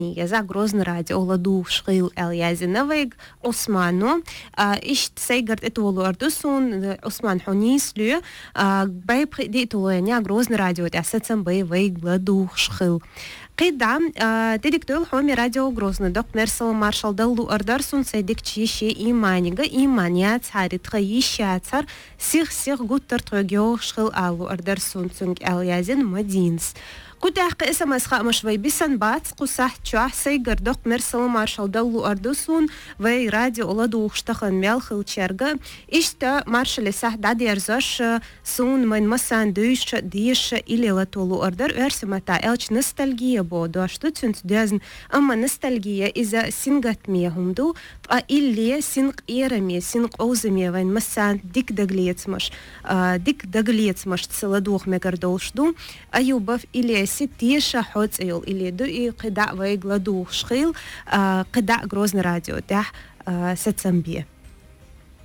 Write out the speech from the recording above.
يزع Грозный радио ладу шхил Язиновыг Осману ишт сейгард этолу ардусун Осман Хунислю бай предитулуя Грозный радио тасацам бай выг ладу шхил قدام ديدكتور حومي راديو Грозный دق مرسل مارشال دلو أردرسون سيدك تشيشي إيمانيغا إيمانيات هاري تخيشياتر سيخ قوتر تغيو شخل آلو أردرسون تنك اليازين مدينس كنت أحقي اسم أسخاء مشوي بسن بات قصح تشوح سيقر دق مرسل مارشال دلو أردسون وي راديو أولادو وشتخن ميالخل تشارغا إشتا مارشال ساح دادي أرزاش سون من مسان ديش إلي لطولو أردر أرسمتا إلش نستالجية بودو أشتوتسون تدازن أما نستالجية إذا سنغت ميهمدو فإلي سنق إيرمي سنق أوزمي وين مسان ديك دقليتمش تسلدوخ ميقردولشدو أيوباف إلي ستيشة حوت أيول إلي دوئي قداء ويقلدوخ شخيل قداء Грозный радио تح ستسنبيه